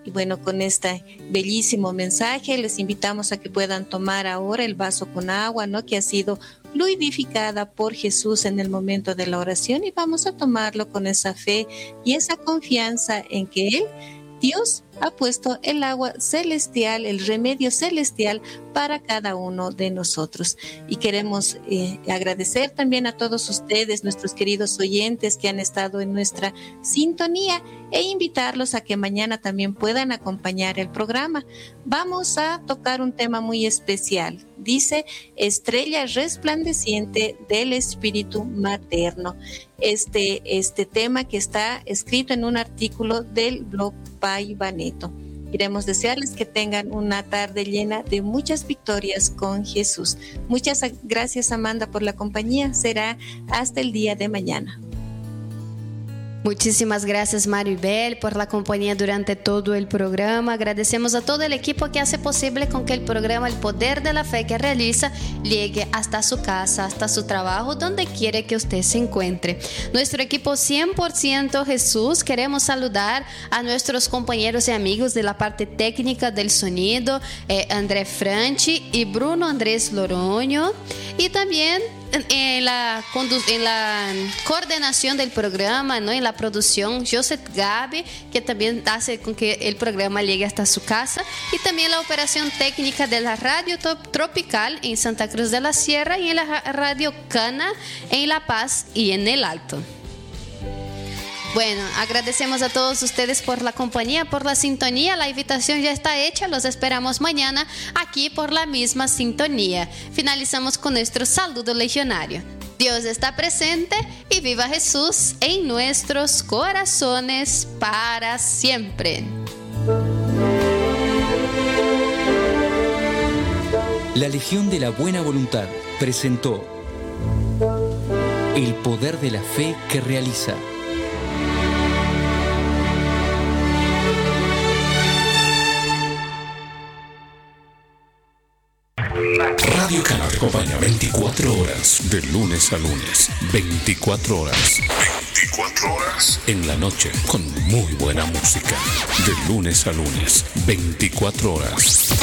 Y bueno, con este bellísimo mensaje les invitamos a que puedan tomar ahora el vaso con agua, ¿no? Que ha sido fluidificada por Jesús en el momento de la oración, y vamos a tomarlo con esa fe y esa confianza en que Él, Dios, ha puesto el agua celestial, el remedio celestial para cada uno de nosotros. Y queremos agradecer también a todos ustedes, nuestros queridos oyentes que han estado en nuestra sintonía, e invitarlos a que mañana también puedan acompañar el programa. Vamos a tocar un tema muy especial. Dice Estrella resplandeciente del Espíritu Materno. Este tema que está escrito en un artículo del blog Pai Baneto. Queremos desearles que tengan una tarde llena de muchas victorias con Jesús. Muchas gracias, Amanda, por la compañía. Será hasta el día de mañana. Muchísimas gracias, Maribel, por la compañía durante todo el programa. Agradecemos a todo el equipo que hace posible con que el programa El Poder de la Fe que realiza llegue hasta su casa, hasta su trabajo, donde quiere que usted se encuentre. Nuestro equipo 100% Jesús, queremos saludar a nuestros compañeros y amigos de la parte técnica del sonido, André Franchi y Bruno Andrés Loroño, y también en la coordinación del programa, ¿no? En la producción, Joseph Gabi, que también hace con que el programa llegue hasta su casa, y también la operación técnica de la Radio Tropical en Santa Cruz de la Sierra y en la Radio Cana en La Paz y en El Alto. Bueno, agradecemos a todos ustedes por la compañía, por la sintonía. La invitación ya está hecha. Los esperamos mañana aquí por la misma sintonía. Finalizamos con nuestro saludo legionario. Dios está presente y viva Jesús en nuestros corazones para siempre. La Legión de la Buena Voluntad presentó El Poder de la Fe que realiza. Radio Cana te acompaña 24 horas, de lunes a lunes, 24 horas. 24 horas. En la noche, con muy buena música. De lunes a lunes, 24 horas.